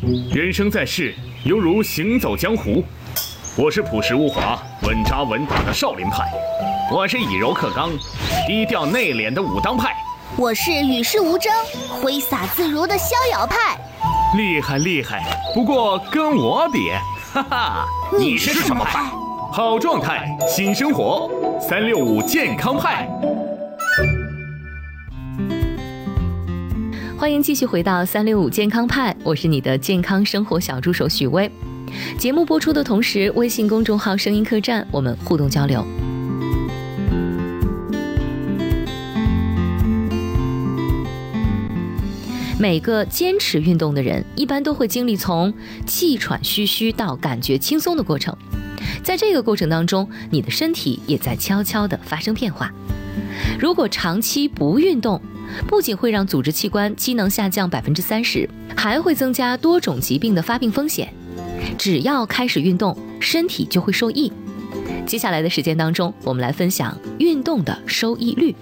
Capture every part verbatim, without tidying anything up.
人生在世，犹如行走江湖。我是朴实无华、稳扎稳打的少林派，我是以柔克刚、低调内敛的武当派， 我是与世无争、挥洒自如的逍遥派。 厉害厉害，不过跟我比，哈哈， 你是什么派？ 好状态，新生活，三六五健康派。 欢迎继续回到三六五健康派，我是你的健康生活小助手许巍。节目播出的同时，微信公众号声音客栈我们互动交流。每个坚持运动的人一般都会经历从气喘吁吁到感觉轻松的过程，在这个过程当中，你的身体也在悄悄地发生变化。如果长期不运动，不仅会让组织器官机能下降百分之三十，还会增加多种疾病的发病风险。只要开始运动，身体就会受益。接下来的时间当中，我们来分享运动的收益率。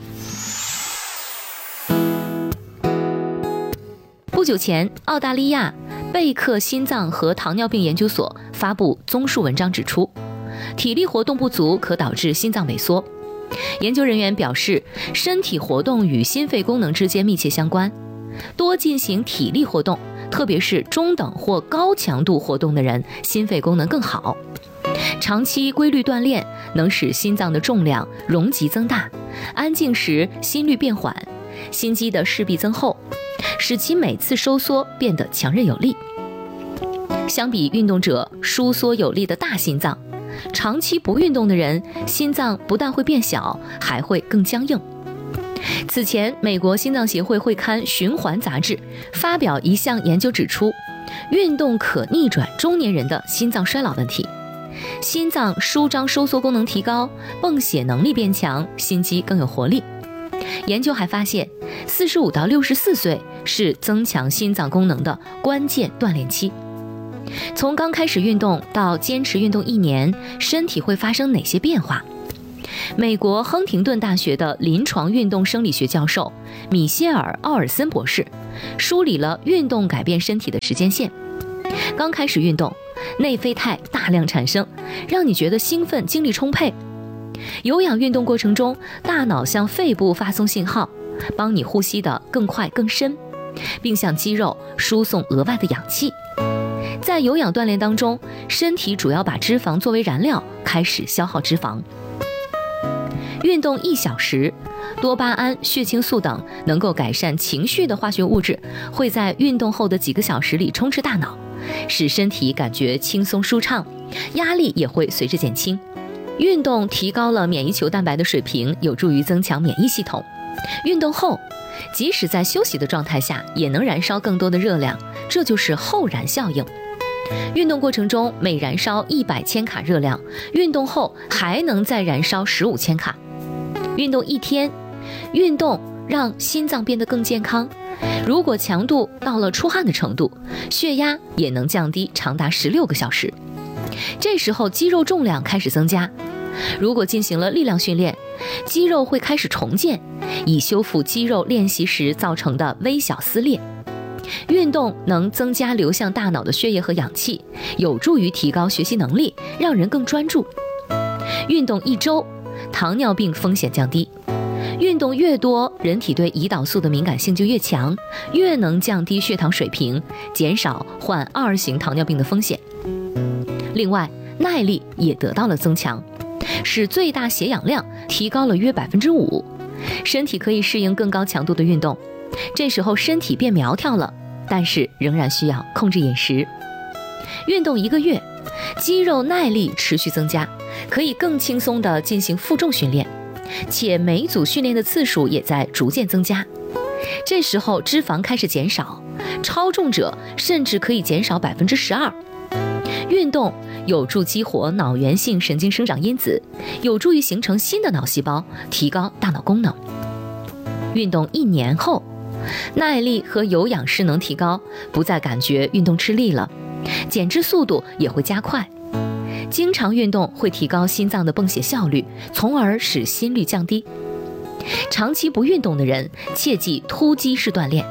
不久前，澳大利亚贝克心脏和糖尿病研究所发布综述文章指出，体力活动不足可导致心脏萎缩。研究人员表示，身体活动与心肺功能之间密切相关，多进行体力活动，特别是中等或高强度活动的人，心肺功能更好。长期规律锻炼能使心脏的重量、容积增大，安静时心率变缓，心肌的室壁增厚，使其每次收缩变得强韧有力。相比运动者收缩有力的大心脏，长期不运动的人，心脏不但会变小，还会更僵硬。此前，美国心脏协会会刊《循环》杂志发表一项研究指出，运动可逆转中年人的心脏衰老问题。心脏舒张收缩功能提高，泵血能力变强，心肌更有活力。研究还发现，四十五到六十四岁是增强心脏功能的关键锻炼期。从刚开始运动到坚持运动一年，身体会发生哪些变化？美国亨廷顿大学的临床运动生理学教授米歇尔·奥尔森博士梳理了运动改变身体的时间线。刚开始运动，内啡肽大量产生，让你觉得兴奋、精力充沛。有氧运动过程中，大脑向肺部发送信号，帮你呼吸得更快更深，并向肌肉输送额外的氧气。在有氧锻炼当中，身体主要把脂肪作为燃料，开始消耗脂肪。运动一小时，多巴胺、血清素等能够改善情绪的化学物质会在运动后的几个小时里充斥大脑，使身体感觉轻松舒畅，压力也会随之减轻。运动提高了免疫球蛋白的水平，有助于增强免疫系统。运动后，即使在休息的状态下，也能燃烧更多的热量，这就是后燃效应。运动过程中每燃烧一百千卡热量，运动后还能再燃烧十五千卡。运动一天，运动让心脏变得更健康。如果强度到了出汗的程度，血压也能降低长达十六个小时。这时候肌肉重量开始增加，如果进行了力量训练，肌肉会开始重建，以修复肌肉练习时造成的微小撕裂。运动能增加流向大脑的血液和氧气，有助于提高学习能力，让人更专注。运动一周，糖尿病风险降低。运动越多，人体对胰岛素的敏感性就越强，越能降低血糖水平，减少患二型糖尿病的风险。另外，耐力也得到了增强，使最大血氧量提高了约百分之五，身体可以适应更高强度的运动。这时候身体变苗条了，但是仍然需要控制饮食。运动一个月，肌肉耐力持续增加，可以更轻松地进行负重训练，且每组训练的次数也在逐渐增加。这时候脂肪开始减少，超重者甚至可以减少百分之十二。运动有助激活脑源性神经生长因子，有助于形成新的脑细胞，提高大脑功能。运动一年后，耐力和有氧势能提高，不再感觉运动吃力了，减脂速度也会加快。经常运动会提高心脏的泵血效率，从而使心率降低。长期不运动的人切忌突击式锻炼，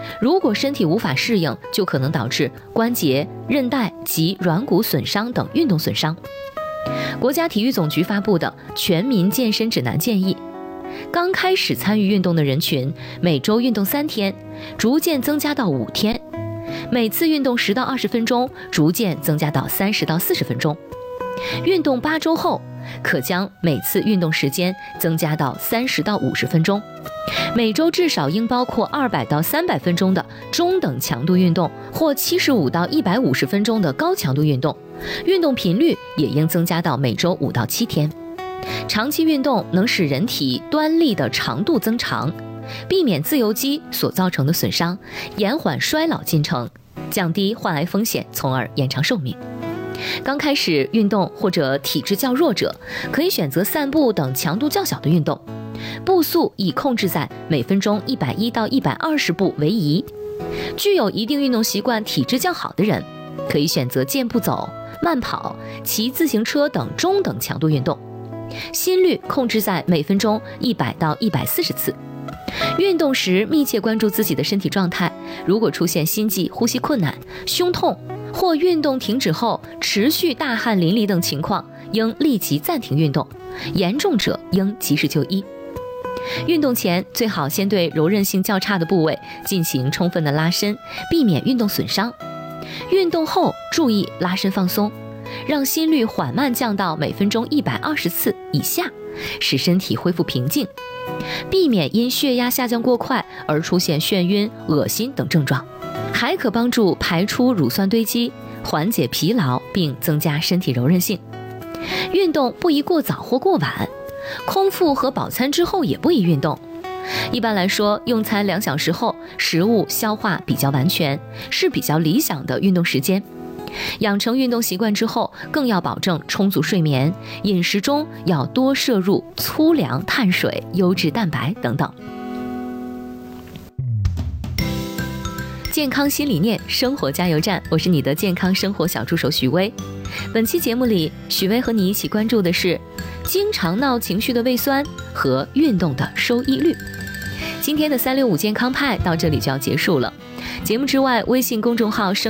如果身体无法适应，就可能导致关节、韧带及软骨损伤等运动损伤。国家体育总局发布的《全民健身指南》建议，刚开始参与运动的人群，每周运动三天，逐渐增加到五天；每次运动十到二十分钟，逐渐增加到三十到四十分钟。运动八周后，可将每次运动时间增加到三十到五十分钟。每周至少应包括二百到三百分钟的中等强度运动，或七十五到一百五十分钟的高强度运动。运动频率也应增加到每周五到七天。长期运动能使人体端粒的长度增长，避免自由基所造成的损伤，延缓衰老进程，降低患癌风险，从而延长寿命。刚开始运动或者体质较弱者，可以选择散步等强度较小的运动，步速以控制在每分钟一百一到一百二十步为宜。具有一定运动习惯、体质较好的人，可以选择健步走、慢跑、骑自行车等中等强度运动，心率控制在每分钟一百到一百四十次。运动时密切关注自己的身体状态，如果出现心悸、呼吸困难、胸痛或运动停止后持续大汗淋漓等情况，应立即暂停运动，严重者应及时就医。运动前最好先对柔韧性较差的部位进行充分的拉伸，避免运动损伤。运动后注意拉伸放松，让心率缓慢降到每分钟一百二十次以下，使身体恢复平静，避免因血压下降过快而出现眩晕、恶心等症状。还可帮助排出乳酸堆积，缓解疲劳，并增加身体柔韧性。运动不宜过早或过晚，空腹和饱餐之后也不宜运动。一般来说，用餐两小时后，食物消化比较完全，是比较理想的运动时间。养成运动习惯之后，更要保证充足睡眠，饮食中要多摄入粗粮、碳水、优质蛋白等等。健康新理念，生活加油站，我是你的健康生活小助手许薇。本期节目里，许薇和你一起关注的是经常闹情绪的胃酸和运动的收益率。今天的三六五健康派到这里就要结束了。节目之外，微信公众号